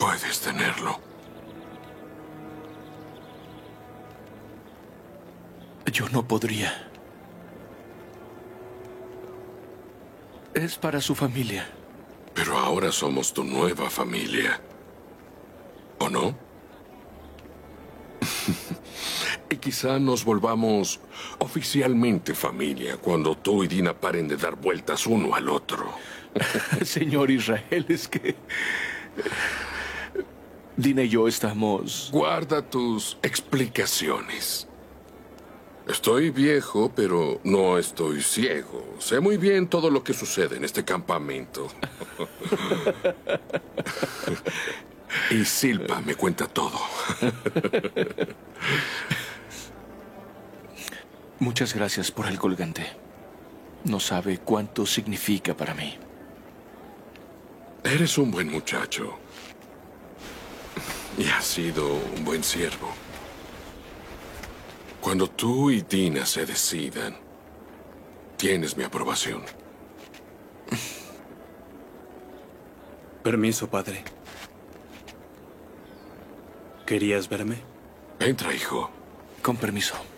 Puedes tenerlo. Yo no podría. Es para su familia. Pero ahora somos tu nueva familia. ¿O no? Y quizá nos volvamos oficialmente familia cuando tú y Dina paren de dar vueltas uno al otro. Señor Israel, es que... Dina y yo estamos... Guarda tus explicaciones. Estoy viejo, pero no estoy ciego. Sé muy bien todo lo que sucede en este campamento. Y Silpa me cuenta todo. Muchas gracias por el colgante. No sabe cuánto significa para mí. Eres un buen muchacho. Y has sido un buen siervo. Cuando tú y Dina se decidan, tienes mi aprobación. Permiso, padre. ¿Querías verme? Entra, hijo. Con permiso.